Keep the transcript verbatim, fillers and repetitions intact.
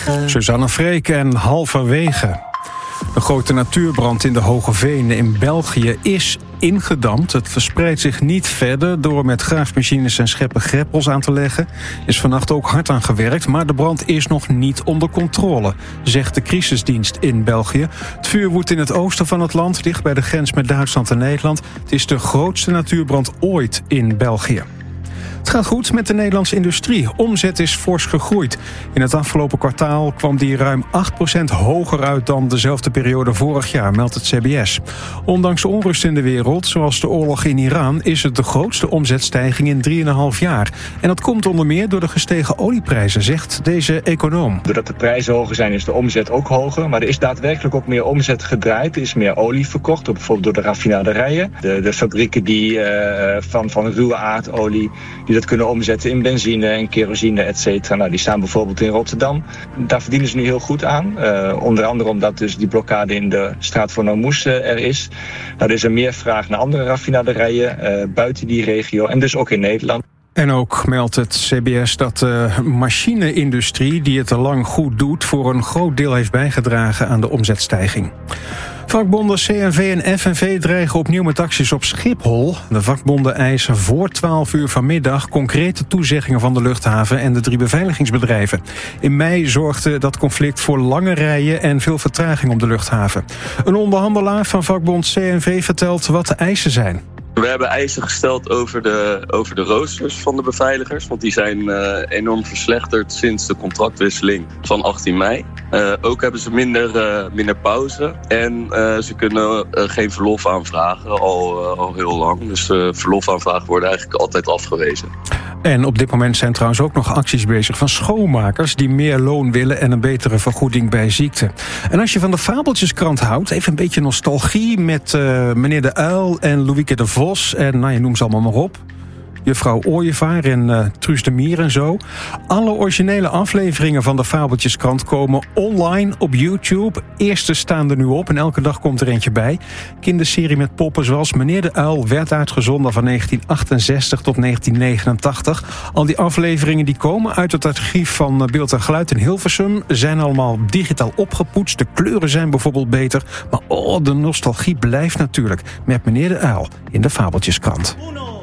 halverwege. Suzanne Freek en halverwege. De grote natuurbrand in de Hoge Venen in België is ingedamd. Het verspreidt zich niet verder door met graafmachines en scheppen greppels aan te leggen. Is vannacht ook hard aan gewerkt, maar de brand is nog niet onder controle, zegt de crisisdienst in België. Het vuur woedt in het oosten van het land, dicht bij de grens met Duitsland en Nederland. Het is de grootste natuurbrand ooit in België. Het gaat goed met de Nederlandse industrie. Omzet is fors gegroeid. In het afgelopen kwartaal kwam die ruim acht procent hoger uit dan dezelfde periode vorig jaar, meldt het C B S. Ondanks de onrust in de wereld, zoals de oorlog in Iran, is het de grootste omzetstijging in drieënhalf jaar. En dat komt onder meer door de gestegen olieprijzen, zegt deze econoom. Doordat de prijzen hoger zijn, is de omzet ook hoger. Maar er is daadwerkelijk ook meer omzet gedraaid. Er is meer olie verkocht, bijvoorbeeld door de raffinaderijen. De, de fabrieken die uh, van, van ruwe aardolie, die dat kunnen omzetten in benzine en kerosine, et cetera. Nou, die staan bijvoorbeeld in Rotterdam. Daar verdienen ze nu heel goed aan. Uh, onder andere omdat dus die blokkade in de straat van Hormuz uh, er is. Nou, er is er meer vraag naar andere raffinaderijen uh, buiten die regio en dus ook in Nederland. En ook meldt het C B S dat de machine-industrie, die het al lang goed doet, voor een groot deel heeft bijgedragen aan de omzetstijging. Vakbonden C N V en F N V dreigen opnieuw met acties op Schiphol. De vakbonden eisen voor twaalf uur vanmiddag concrete toezeggingen van de luchthaven en de drie beveiligingsbedrijven. In mei zorgde dat conflict voor lange rijen en veel vertraging op de luchthaven. Een onderhandelaar van vakbond C N V vertelt wat de eisen zijn. We hebben eisen gesteld over de, over de roosters van de beveiligers. Want die zijn uh, enorm verslechterd sinds de contractwisseling van achttien mei. Uh, ook hebben ze minder, uh, minder pauze. En uh, ze kunnen uh, geen verlof aanvragen, al, uh, al heel lang. Dus uh, verlofaanvragen worden eigenlijk altijd afgewezen. En op dit moment zijn trouwens ook nog acties bezig van schoonmakers die meer loon willen en een betere vergoeding bij ziekte. En als je van de Fabeltjeskrant houdt, even een beetje nostalgie met uh, meneer De Uil en Louieke de Vos en nou, je noemt ze allemaal maar op. Juffrouw Ooievaar en uh, Truus de Mier en zo. Alle originele afleveringen van de Fabeltjeskrant komen online op YouTube. Eerste staan er nu op en elke dag komt er eentje bij. Kinderserie met poppen zoals Meneer de Uil werd uitgezonden van negentien achtenzestig tot negentien negenentachtig. Al die afleveringen die komen uit het archief van Beeld en Geluid in Hilversum zijn allemaal digitaal opgepoetst. De kleuren zijn bijvoorbeeld beter. Maar oh, de nostalgie blijft natuurlijk met Meneer de Uil in de Fabeltjeskrant.